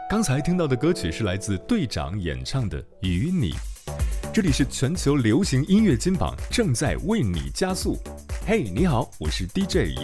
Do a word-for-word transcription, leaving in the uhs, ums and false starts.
刚才听到的歌曲是来自队长演唱的《与你》。这里是全球流行音乐金榜，正在为你加速。嘿，你好，我是 D J